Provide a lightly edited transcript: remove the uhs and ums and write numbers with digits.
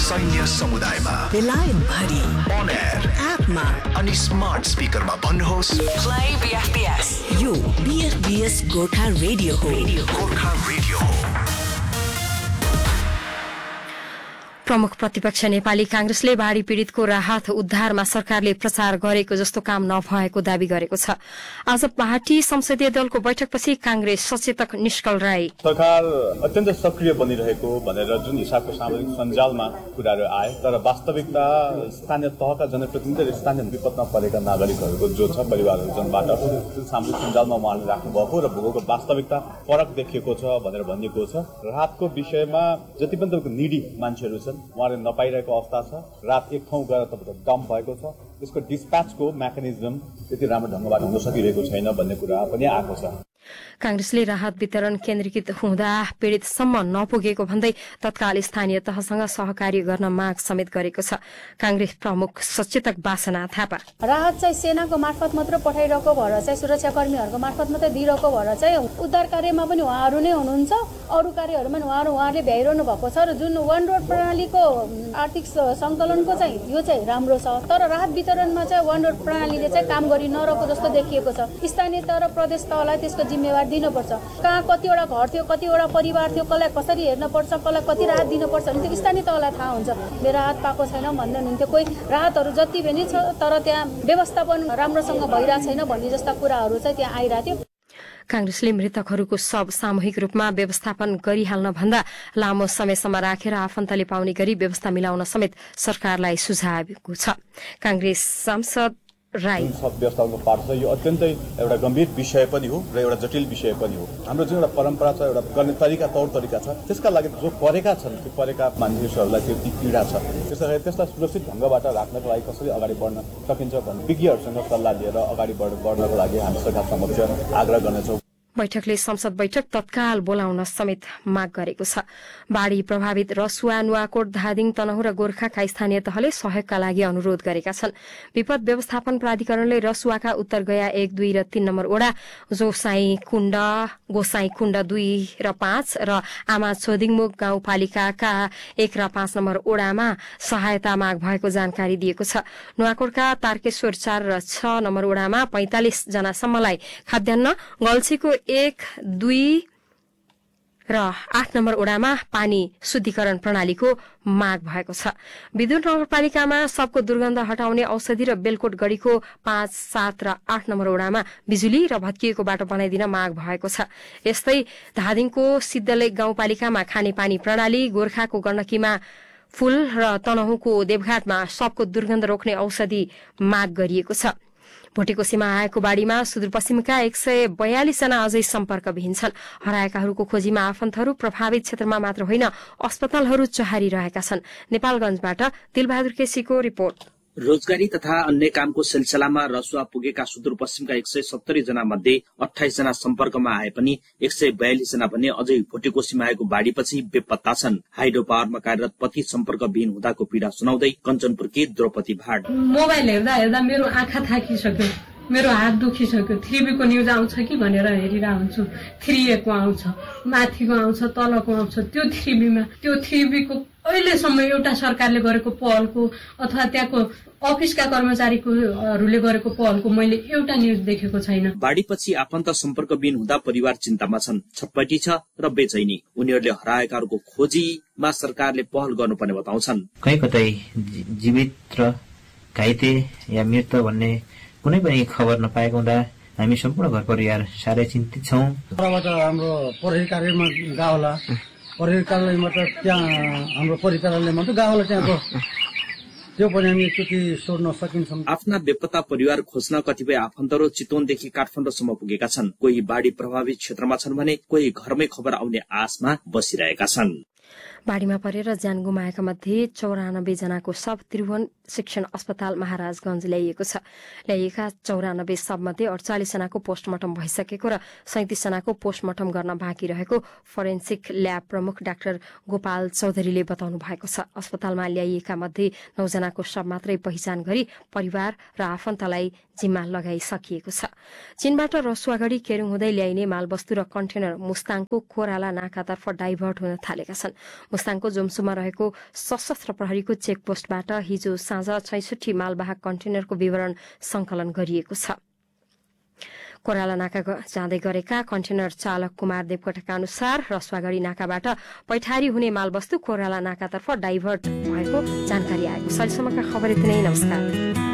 सैन्य समुदायमा, बेलायत भरि, on air, एपमा अनि स्मार्ट स्पिकरमा भन्नुहोस् Play BFBS. यो BFBS गोर्खा रेडियो हो। गोर्खा रेडियो हो। प्रमुख प्रतिपक्ष नेपाली कांग्रेसले बाढ़ी पीड़ितको राहत उद्धारमा सरकारले प्रचार गरेको जस्तो काम नभएको दावी गरेको छ। आज पार्टी संसदीय दलको बैठकपछि कांग्रेस सचेतक निष्कल राई सरकार अत्यन्त सक्रिय बनिरहेको भनेर जुन हिसाबको सामाजिक सञ्जालमा कुराहरू आए, तर वास्तविकता स्थानीय तहका जनप्रतिनिधि र स्थानीय विपदमा परेका नागरिकहरूको जो छ परिवारहरू जनबाट सामाजिक सञ्जालमा उहाँले राख्नुभएको र भोगको वास्तविकता फरक देखिएको छ भनेर भनिएको छ। राहतको विषयमा जति पनि तपाईँको निडी मान्छेहरू छन् उहाँले नपाइरहेको अवस्था छ। रात एक ठाउँ गएर तपाईँको डम्प भएको छ, त्यसको डिस्प्याचको मेकानिजम त्यति राम्रो ढङ्गबाट हुन सकिरहेको छैन भन्ने कुरा पनि आएको छ। कांग्रेसले राहत वितरण केन्द्रीकृत हुँदा पीड़ितसम्म नपुगेको भन्दै तत्काल स्थानीय तहसँग सहकार्य गर्न माग समेत गरेको छ। कांग्रेस प्रमुख सचेतक वासना थापा राहत चाहिँ सेनाको मार्फत मात्र पठाइरहेको भएर चाहिँ सुरक्षाकर्मीहरूको मार्फत मात्रै दिइरहेको भएर चाहिँ उद्धार कार्यमा पनि उहाँहरू नै हुनुहुन्छ, अरू कार्यहरूमा उहाँहरूले भ्याइरहनु भएको छ र जुन वन रोड प्रणालीको आर्थिक सङ्कलनको चाहिँ यो चाहिँ राम्रो छ, तर राहत वितरणमा चाहिँ वन रोड प्रणालीले चाहिँ काम गरि नरहेको जस्तो देखिएको छ। स्थानीय तह र प्रदेश तहलाई त्यसको जिम्मेवार दिनुपर्छ। कहाँ कतिवटा घर थियो, कतिवटा परिवार थियो, कसलाई कसरी हेर्न पर्छ, कसलाई कति राहत दिनुपर्छ भने त्यो स्थानीय तहलाई थाहा हुन्छ। मेरो राहत पाएको छैन भन्दै हुनुहुन्थ्यो, कोही राहतहरू जति पनि छ तर त्यहाँ व्यवस्थापन राम्रोसँग भइरहेको छैन भन्ने जस्ता कुराहरू चाहिँ त्यहाँ आइरहेको थियो। कांग्रेसले मृतकहरूको शव सामूहिक रूपमा व्यवस्थापन गरिहाल्न भन्दा लामो समयसम्म राखेर आफन्तले पाउने गरी व्यवस्था मिलाउन समेत सरकारलाई सुझाएको छ। कांग्रेस सांसद राई व्यवस्थापनको पाठ छ, यो अत्यन्तै एउटा गम्भीर विषय पनि हो र एउटा जटिल विषय पनि हो। हाम्रो जुन एउटा परम्परा छ, एउटा गर्ने तरिका तौर तरिका छ, त्यसका लागि जो परेका छन् त्यो परेका मानिसहरूलाई त्यो पीडा छ, त्यसलाई त्यसलाई सुरक्षित ढङ्गबाट राख्नको लागि कसरी अगाडि बढ्न सकिन्छ भन्ने विज्ञहरूसँग सल्लाह लिएर अगाडि बढ्नको लागि हामी सरकार समक्ष आग्रह गर्नेछौँ। बैठकले संसद बैठक तत्काल बोलाउन समेत माग गरेको छ। बाढ़ी प्रभावित रसुवा, नुवाकोट, धादिङ, तनहुँ र गोर्खाका स्थानीय तहले सहयोगका लागि अनुरोध गरेका छन्। विपद व्यवस्थापन प्राधिकरणले रसुवाका उत्तर गया 1, 2 र 3 नम्बर ओडा, गोसाई कुण्ड 2 र 5 र आमा छोदिङमुख गाउँपालिकाका 1 र 5 नम्बर ओडामा सहायता माग भएको जानकारी दिएको छ। नुवाकोटका तारकेश्वर 4 र 6 नम्बर ओडामा 45 जनासम्मलाई खाद्यान्न, गल्छीको 1, 2 र 8 नम्बर ओडामा पानी शुद्धिकरण प्रणालीको माग भएको छ। विद्युत नगरपालिकामा सबको दुर्गन्ध हटाउने औषधि र बेलकोट गढीको 5, 7 र 8 नम्बर ओडामा बिजुली र भत्किएको बाटो बनाइदिन माग भएको छ। यस्तै धादिङको सिद्धलेक गाउँपालिकामा खानेपानी प्रणाली, गोर्खाको गण्डकीमा फूल र तनहुँको देवघाटमा सबको दुर्गन्ध रोक्ने औषधि माग गरिएको छ। भोटेकोसीमा आएको बाढ़ीमा सुदूरपश्चिमका 142 जना अझै सम्पर्कविहीन छन्। हराएकाहरूको खोजीमा आफन्तहरू प्रभावित क्षेत्रमा मात्र होइन अस्पतालहरू चहारिरहेका छन्। नेपालगंजबाट दिलबहादुर केसीको रिपोर्ट। रोजगारी तथा अन्य कामको सिलसिलामा रसुवा पुगेका सुदूरपश्चिमका 170 जना मध्ये 28 जना सम्पर्कमा आए पनि 142 जना भने अझै भोटेकोसीमा आएको बाढ़ीपछि बेपत्ता छन्। हाइड्रो पावरमा कार्यरत पति सम्पर्कविहीन हुँदाको पीड़ा सुनाउँदै कञ्चनपुरकी द्रौपदी भाट। मोबाइल हेर्दा मेरो आँखा थाकिसक्यो, मेरो हात दुखिसक्यो। 3B को न्युज आउँछ कि भनेर हेरिरहेको हुन्छु। 3A को आउँछ, माथिको आउँछ, तलको आउँछ। त्यो 3B मा त्यो 3B को अहिलेसम्म एउटा सरकारले गरेको पहलको अथवा त्यहाँको अफिसका कर्मचारीहरूले गरेको पहलको मैले एउटा न्युज देखेको छैन। बाढ़ीपछि आफन्त सम्पर्कविहीन हुँदा परिवार चिन्तामा छन्, छटपटी छ र बेचैनी। उनीहरूले हराएकाहरूको खोजीमा सरकारले पहल गर्नुपर्ने बताउँछन्। कहीँ कतै जीवित र घाइते या मृत भन्ने कुनै पनि खबर नपाएको हुँदा हामी सम्पूर्ण घर परिवार साह्रै चिन्तित छौँ। हाम्रो प्रहरी कार्यालयमा गाउँला, प्रहरी कार्यालयमा त त्यहाँ हाम्रो प्रहरी कार्यालयमा त गाउँला त्यहाँको त्यो पनि हामी एकचोटि सोध्न सकिन्छौँ। आफ्ना बेपत्ता परिवार खोज्न कतिपय आफन्तहरू चितवनदेखि काठमाडौँसम्म पुगेका छन्। कोही बाढ़ी प्रभावित क्षेत्रमा छन् भने कोही घरमै खबर आउने आशमा बसिरहेका छन्। बाढ़ीमा परेर ज्यान गुमाएका मध्ये 94 जनाको शव शिक्षण अस्पताल महाराजगंज ल्याइएको छ। ल्याइएका 94 सबमध्ये 48 जनाको पोस्टमार्टम भइसकेको र 37 जनाको पोस्टमार्टम गर्न बाँकी रहेको फोरेन्सिक ल्याब प्रमुख डाक्टर गोपाल चौधरीले बताउनु भएको छ। अस्पतालमा ल्याइएका मध्ये 9 जनाको शव मात्रै पहिचान गरी परिवार र आफन्तलाई जिम्मा लगाइसकिएको छ। चीनबाट रसुवागढी केरुङ हुँदै ल्याइने मालवस्तु र कन्टेनर मुस्ताङको कोराला नाकातर्फ डाइभर्ट हुन थालेका छन्। मुस्ताङको जोम्सुमा रहेको सशस्त्र प्रहरीको चेकपोस्टबाट हिजो साँझ 66 मालवाहक कन्टेनरको विवरण संकलन गरिएको छ। कोराला नाका जाँदै गरेका कन्टेनर चालक कुमार देवकोटाका अनुसार रसुवागढी नाकाबाट पैठारी हुने मालवस्तु कोराला नाकातर्फ डाइभर्ट भएको जानकारी आएको छ। अहिलेसम्मका खबर यति नै। नमस्कार।